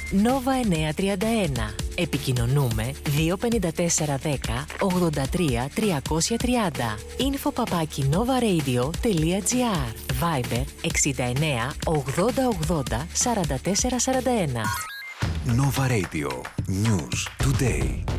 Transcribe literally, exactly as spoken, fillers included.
Νόβα εννιακόσια τριάντα ένα. Επικοινωνούμε δύο πέντε τέσσερα δέκα ογδόντα τρία τριακόσια τριάντα. Info παπάκι novaradio τελεία gr. Viber εξήντα εννέα ογδόντα ογδόντα σαράντα τέσσερα σαράντα ένα. Nova Radio. News Today.